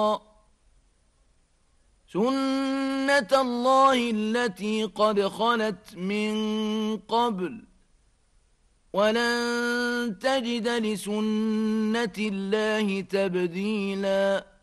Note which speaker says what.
Speaker 1: سُنَّةَ اللَّهِ الَّتِي قَدْ خَلَتْ مِن قَبْلُ وَلَن تَجِدَ لِسُنَّةِ اللَّهِ تَبْدِيلًا